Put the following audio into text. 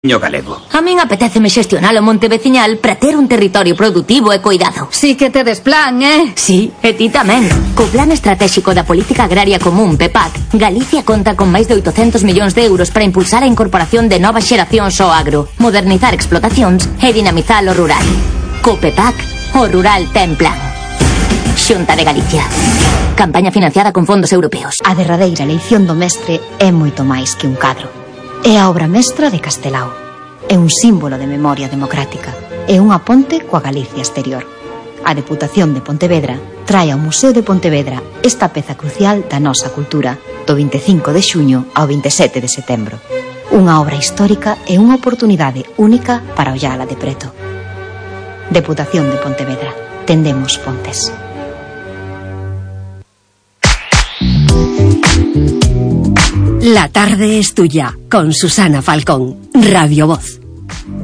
galego. A min apetéceme xestionar o monte veciñal para ter un territorio produtivo e cuidado. Sí que tedes plan, Sí, e ti tamén. Co Plan Estratégico da Política Agraria Común, PEPAC, Galicia conta con máis de 800 millóns de euros para impulsar a incorporación de novas xeracións ao agro, modernizar explotacións e dinamizar o rural. Co PEPAC, o rural ten plan. Xunta de Galicia. Campaña financiada con fondos europeos. A derradeira eleición do mestre é moito máis que un cadro. É a obra mestra de Castelao. É un símbolo de memoria democrática. É unha ponte coa Galicia exterior. A Deputación de Pontevedra trae ao Museo de Pontevedra esta peza crucial da nosa cultura do 25 de xuño ao 27 de setembro. Unha obra histórica e unha oportunidade única para ollala de preto. Deputación de Pontevedra. Tendemos pontes. La tarde es tuya, con Susana Falcón, Radio Voz.